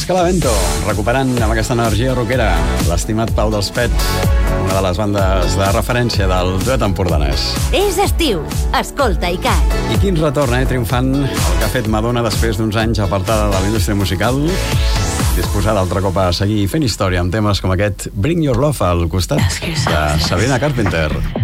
Scalavento, recuperant amb aquesta energia rockera l'estimat Pau dels Pets, una de les bandes de referència del duet empordanès. És estiu, escolta ICAT. I quin retorn, triomfant el que ha fet Madonna després d'uns anys apartada de la indústria musical, disposada altre cop a seguir fent història amb temes com aquest Bring Your Love al costat de Sabrina Carpenter.